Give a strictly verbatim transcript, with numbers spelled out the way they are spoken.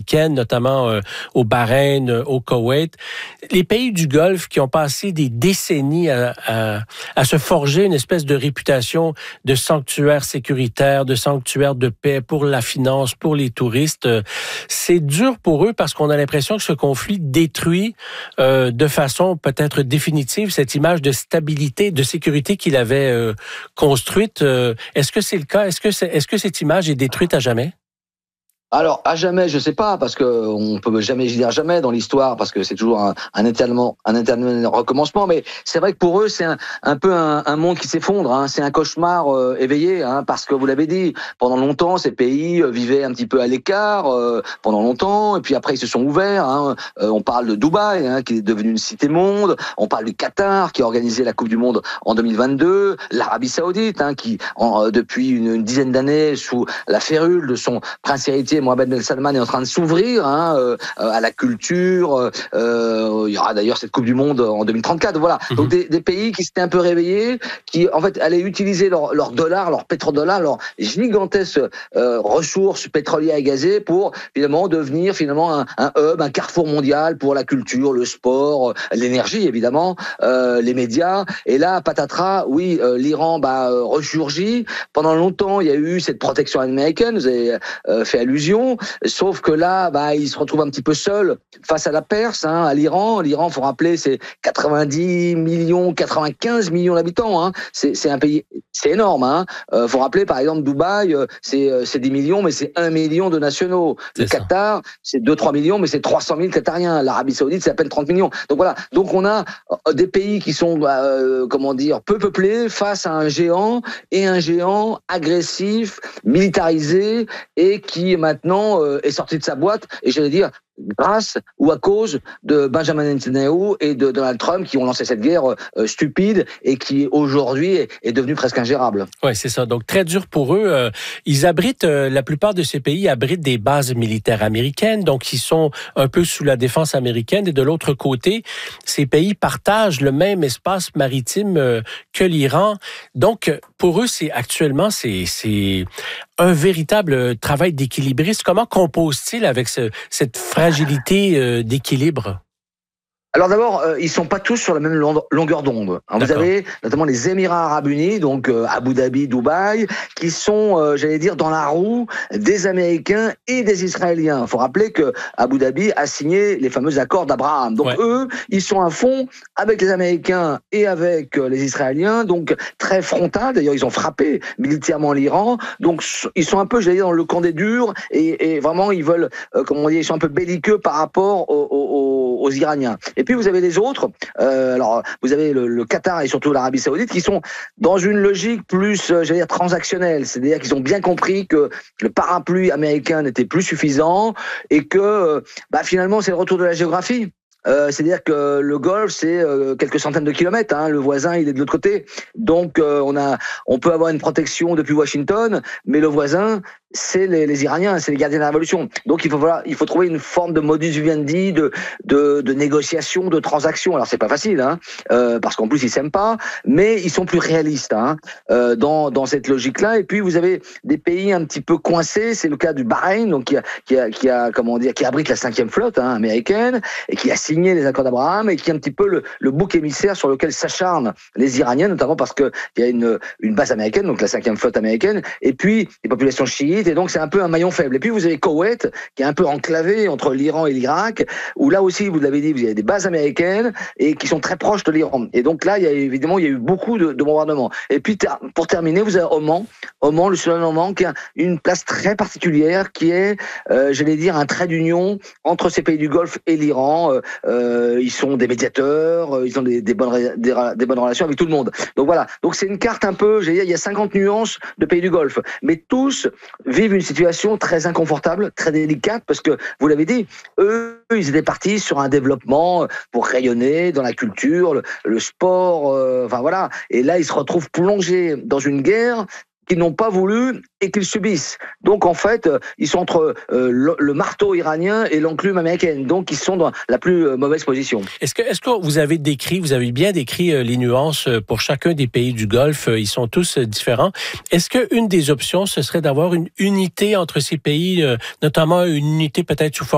américaine, notamment euh, au Bahreïn, euh, au Koweït. Les pays du Golfe qui ont passé des décennies à, à, à se forger une espèce de réputation de sanctuaire sécuritaire, de sanctuaire de paix pour la finance, pour les touristes. Euh, c'est dur pour eux parce qu'on a l'impression que ce conflit détruit euh, de façon peut-être définitive cette image de stabilité, de sécurité qu'il avait euh, construite. Euh, est-ce que c'est le cas? Est-ce que, c'est, est-ce que cette image est détruite à jamais? Alors, à jamais, je sais pas, parce que on peut jamais dire jamais dans l'histoire, parce que c'est toujours un, un éternel, un éternel recommencement. Mais c'est vrai que pour eux, c'est un, un peu un, un monde qui s'effondre. Hein. C'est un cauchemar euh, éveillé, hein, parce que vous l'avez dit, pendant longtemps, ces pays euh, vivaient un petit peu à l'écart euh, pendant longtemps, et puis après ils se sont ouverts. Hein. Euh, on parle de Dubaï, hein, qui est devenu une cité-monde. On parle du Qatar, qui a organisé la Coupe du Monde en deux mille vingt-deux. L'Arabie Saoudite, hein, qui en, euh, depuis une, une dizaine d'années, sous la férule de son prince héritier Mohammed Ben Salman, est en train de s'ouvrir hein, euh, à la culture. Euh, il y aura d'ailleurs cette Coupe du Monde en deux mille trente-quatre. Voilà. Mmh. Donc des, des pays qui s'étaient un peu réveillés, qui en fait allaient utiliser leur, leur dollar, leur pétrodollar, leur gigantesque euh, ressources pétrolières et gazées pour finalement devenir finalement un, un hub, un carrefour mondial pour la culture, le sport, l'énergie évidemment, euh, les médias. Et là, patatras, oui, euh, l'Iran bah, euh, ressurgit. Pendant longtemps, il y a eu cette protection américaine. Vous avez euh, fait allusion. Sauf que là, bah, il se retrouve un petit peu seul face à la Perse, hein, à l'Iran. L'Iran, faut rappeler, c'est quatre-vingt-dix millions, quatre-vingt-quinze millions d'habitants. Hein. C'est, c'est un pays, c'est énorme. Hein. Euh, faut rappeler, par exemple, Dubaï, c'est, c'est dix millions, mais c'est un million de nationaux. C'est le ça. Qatar, c'est deux, trois millions, mais c'est trois cent mille Qatariens. L'Arabie Saoudite, c'est à peine trente millions. Donc voilà. Donc on a des pays qui sont, euh, comment dire, peu peuplés face à un géant et un géant agressif, militarisé et qui maintenant euh, est sorti de sa boîte, et j'allais dire grâce ou à cause de Benjamin Netanyahu et de Donald Trump qui ont lancé cette guerre euh, stupide et qui aujourd'hui est, est devenue presque ingérable. Oui, c'est ça. Donc très dur pour eux. Euh, ils abritent, euh, la plupart de ces pays abritent des bases militaires américaines, donc ils sont un peu sous la défense américaine. Et de l'autre côté, ces pays partagent le même espace maritime euh, que l'Iran. Donc pour eux, c'est actuellement c'est c'est un véritable travail d'équilibriste. Comment compose-t-il avec ce, cette fragilité euh, d'équilibre? Alors d'abord, euh, ils sont pas tous sur la même longueur d'onde. Hein, vous avez notamment les Émirats Arabes Unis, donc euh, Abu Dhabi, Dubaï, qui sont, euh, j'allais dire, dans la roue des Américains et des Israéliens. Il faut rappeler que Abu Dhabi a signé les fameux accords d'Abraham. Donc ouais. eux, ils sont à fond avec les Américains et avec euh, les Israéliens, donc très frontal. D'ailleurs, ils ont frappé militairement l'Iran. Donc ils sont un peu, j'allais dire, dans le camp des durs et, et vraiment, ils veulent, euh, comment on dit, ils sont un peu belliqueux par rapport aux, aux, aux Iraniens. Et puis vous avez les autres, euh, alors vous avez le, le Qatar et surtout l'Arabie Saoudite qui sont dans une logique plus, euh, j'allais dire, transactionnelle. C'est-à-dire qu'ils ont bien compris que le parapluie américain n'était plus suffisant et que euh, bah, finalement c'est le retour de la géographie. Euh, c'est-à-dire que le Golfe, c'est euh, quelques centaines de kilomètres. Hein, le voisin, il est de l'autre côté. Donc, euh, on a, on peut avoir une protection depuis Washington, mais le voisin, c'est les, les Iraniens, c'est les gardiens de la révolution. Donc, il faut voilà, il faut trouver une forme de modus vivendi, de, de, de négociation, de transaction. Alors, c'est pas facile, hein, euh, parce qu'en plus, ils s'aiment pas, mais ils sont plus réalistes hein, euh, dans dans cette logique-là. Et puis, vous avez des pays un petit peu coincés. C'est le cas du Bahreïn, donc qui a, qui a, qui a comment dire, qui abrite la cinquième flotte hein, américaine et qui a signé les accords d'Abraham et qui est un petit peu le, le bouc émissaire sur lequel s'acharnent les Iraniens, notamment parce que il y a une, une base américaine, donc la cinquième flotte américaine, et puis les populations chiites, et donc c'est un peu un maillon faible. Et puis vous avez Koweït, qui est un peu enclavé entre l'Iran et l'Irak, où là aussi, vous l'avez dit, vous avez des bases américaines et qui sont très proches de l'Iran. Et donc là, il y a évidemment, il y a eu beaucoup de, de bombardements. Et puis ter- pour terminer, vous avez Oman, Oman, le sultan Oman, qui a une place très particulière, qui est, euh, j'allais dire, un trait d'union entre ces pays du Golfe et l'Iran. Euh, Euh, ils sont des médiateurs, euh, ils ont des, des, bonnes, des, des bonnes relations avec tout le monde. Donc voilà, donc c'est une carte un peu, j'allais dire, il y a cinquante nuances de pays du Golfe, mais tous vivent une situation très inconfortable, très délicate, parce que, vous l'avez dit, eux, ils étaient partis sur un développement pour rayonner dans la culture, le, le sport, euh, enfin voilà, et là, ils se retrouvent plongés dans une guerre qu'ils n'ont pas voulu et qu'ils subissent. Donc en fait, ils sont entre euh, le, le marteau iranien et l'enclume américaine. Donc ils sont dans la plus euh, mauvaise position. Est-ce que, est-ce que vous avez décrit, vous avez bien décrit euh, les nuances pour chacun des pays du Golfe? Ils sont tous euh, différents. Est-ce qu'une des options, ce serait d'avoir une unité entre ces pays, euh, notamment une unité peut-être sous forme